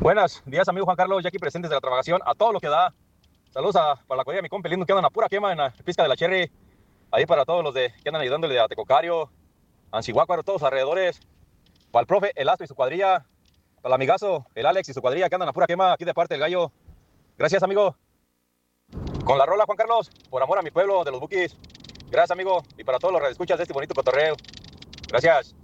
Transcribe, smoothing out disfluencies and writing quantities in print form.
Buenos días, amigo Juan Carlos, ya aquí presentes de la trabajación, a todo lo que da. Saludos para la cuadrilla de mi compa lindo que andan a pura quema en la pizca de la Cherry. Ahí para todos los que andan ayudándole a Tecocario, Ancihuácuaro, todos los alrededores. Para el profe, el Astro y su cuadrilla. Para el amigazo, el Alex y su cuadrilla que andan a pura quema aquí de parte del gallo. Gracias, amigo. Con la rola, Juan Carlos, por amor a mi pueblo de los Bukis. Gracias, amigo. Y para todos los radioescuchas de este bonito cotorreo. Gracias.